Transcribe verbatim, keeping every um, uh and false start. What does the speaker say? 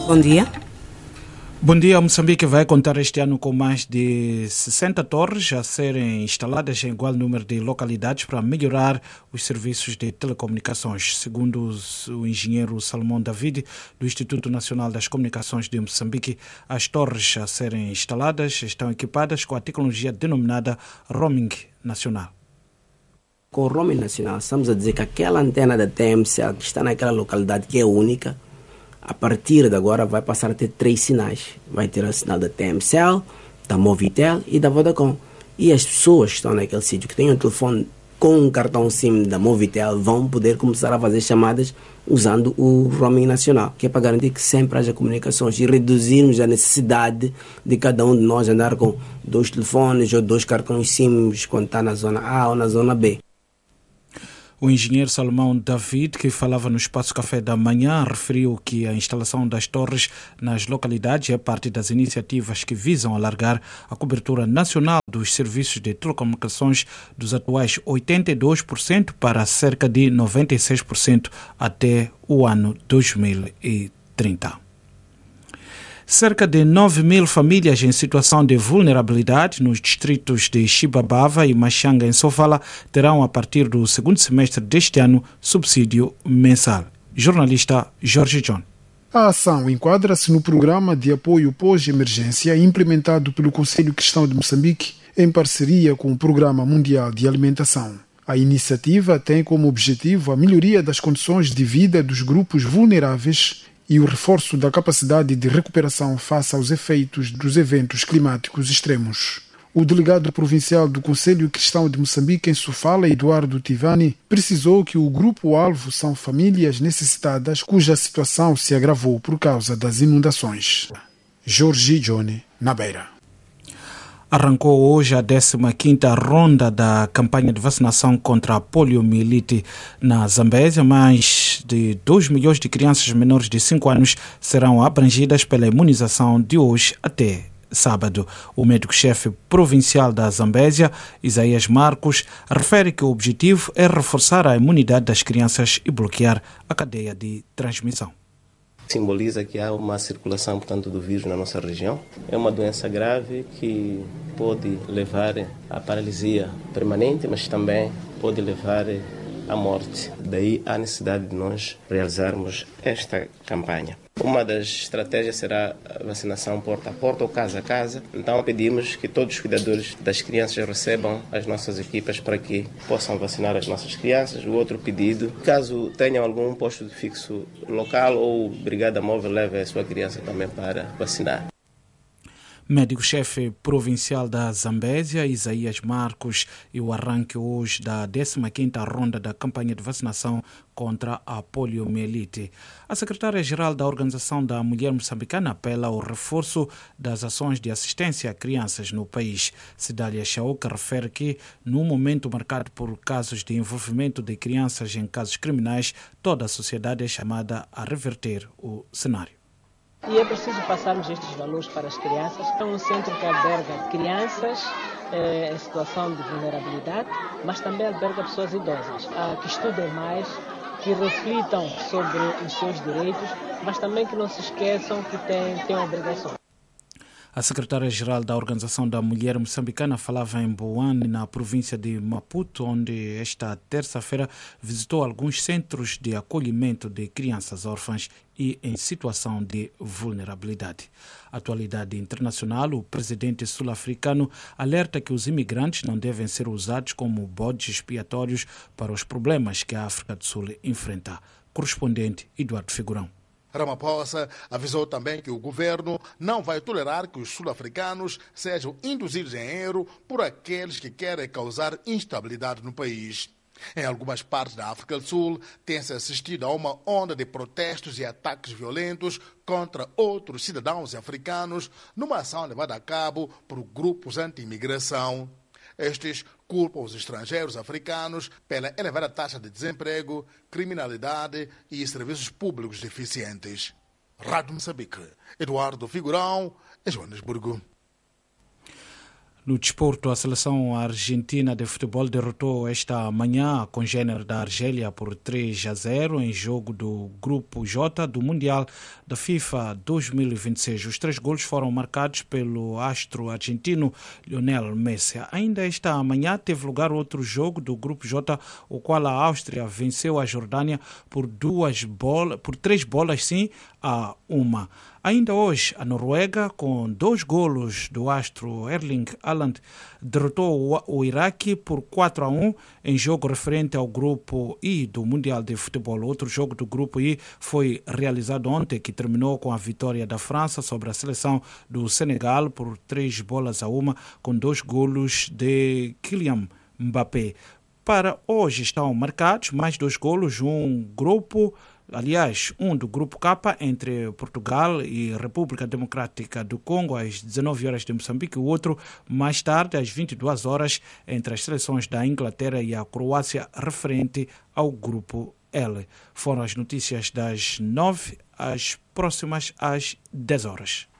Bom dia. Bom dia. Moçambique vai contar este ano com mais de sessenta torres a serem instaladas em igual número de localidades para melhorar os serviços de telecomunicações. Segundo o engenheiro Salomão David, do Instituto Nacional das Comunicações de Moçambique, as torres a serem instaladas estão equipadas com a tecnologia denominada roaming nacional. Com o roaming nacional, estamos a dizer que aquela antena da T M C que está naquela localidade que é única, a partir de agora vai passar a ter três sinais. Vai ter o sinal da T M C L, da Movitel e da Vodacom. E as pessoas que estão naquele sítio, que têm um telefone com um cartão SIM da Movitel, vão poder começar a fazer chamadas usando o roaming nacional, que é para garantir que sempre haja comunicações e reduzirmos a necessidade de cada um de nós andar com dois telefones ou dois cartões SIM quando está na zona A ou na zona B. O engenheiro Salomão David, que falava no Espaço Café da Manhã, referiu que a instalação das torres nas localidades é parte das iniciativas que visam alargar a cobertura nacional dos serviços de telecomunicações dos atuais oitenta e dois por cento para cerca de noventa e seis por cento até o ano dois mil e trinta. Cerca de nove mil famílias em situação de vulnerabilidade nos distritos de Chibabava e Machanga, em Sofala, terão, a partir do segundo semestre deste ano, subsídio mensal. Jornalista Jorge John. A ação enquadra-se no programa de apoio pós-emergência implementado pelo Conselho Cristão de Moçambique em parceria com o Programa Mundial de Alimentação. A iniciativa tem como objetivo a melhoria das condições de vida dos grupos vulneráveis e o reforço da capacidade de recuperação face aos efeitos dos eventos climáticos extremos. O delegado provincial do Conselho Cristão de Moçambique em Sofala, Eduardo Tivani, precisou que o grupo-alvo são famílias necessitadas cuja situação se agravou por causa das inundações. Jorge Johnny, na Beira. Arrancou hoje a décima quinta ronda da campanha de vacinação contra a poliomielite na Zambésia. Mais de dois milhões de crianças menores de cinco anos serão abrangidas pela imunização de hoje até sábado. O médico-chefe provincial da Zambésia, Isaías Marcos, refere que o objetivo é reforçar a imunidade das crianças e bloquear a cadeia de transmissão. Simboliza que há uma circulação, portanto, do vírus na nossa região. É uma doença grave que pode levar à paralisia permanente, mas também pode levar à morte. Daí a necessidade de nós realizarmos esta campanha. Uma das estratégias será a vacinação porta a porta ou casa a casa. Então pedimos que todos os cuidadores das crianças recebam as nossas equipas para que possam vacinar as nossas crianças. O outro pedido, caso tenham algum posto de fixo local ou brigada móvel, leve a sua criança também para vacinar. Médico-chefe provincial da Zambésia, Isaías Marcos, e o arranque hoje da décima quinta ronda da campanha de vacinação contra a poliomielite. A secretária-geral da Organização da Mulher Moçambicana apela ao reforço das ações de assistência a crianças no país. Cidália Chauca refere que, num momento marcado por casos de envolvimento de crianças em casos criminais, toda a sociedade é chamada a reverter o cenário. E é preciso passarmos estes valores para as crianças. É um centro que alberga crianças eh, em situação de vulnerabilidade, mas também alberga pessoas idosas, ah, que estudem mais, que reflitam sobre os seus direitos, mas também que não se esqueçam que têm, têm obrigações. A secretária-geral da Organização da Mulher Moçambicana falava em Boane, na província de Maputo, onde esta terça-feira visitou alguns centros de acolhimento de crianças órfãs e em situação de vulnerabilidade. Atualidade internacional, o presidente sul-africano alerta que os imigrantes não devem ser usados como bodes expiatórios para os problemas que a África do Sul enfrenta. Correspondente Eduardo Figurão. Ramaphosa avisou também que o governo não vai tolerar que os sul-africanos sejam induzidos em erro por aqueles que querem causar instabilidade no país. Em algumas partes da África do Sul, tem-se assistido a uma onda de protestos e ataques violentos contra outros cidadãos africanos numa ação levada a cabo por grupos anti-imigração. Estes culpam os estrangeiros africanos pela elevada taxa de desemprego, criminalidade e serviços públicos deficientes. Rádio Moçambique, Eduardo Figurão, Joanesburgo. No desporto, a seleção argentina de futebol derrotou esta manhã a congênere da Argélia por três a zero em jogo do Grupo J do Mundial da FIFA dois mil e vinte e seis. Os três golos foram marcados pelo astro argentino Lionel Messi. Ainda esta manhã teve lugar outro jogo do Grupo J, o qual a Áustria venceu a Jordânia por duas bolas, por três bolas sim a uma. Ainda hoje, a Noruega, com dois golos do astro Erling Haaland, derrotou o Iraque por quatro a um em jogo referente ao Grupo I do Mundial de Futebol. Outro jogo do Grupo I foi realizado ontem, que terminou com a vitória da França sobre a seleção do Senegal por três bolas a uma, com dois golos de Kylian Mbappé. Para hoje estão marcados mais dois golos, um grupo... Aliás, um do Grupo K entre Portugal e República Democrática do Congo às dezenove horas de Moçambique, o outro mais tarde às vinte e duas horas entre as seleções da Inglaterra e a Croácia referente ao Grupo L. Foram as notícias das nove, as próximas às dez horas.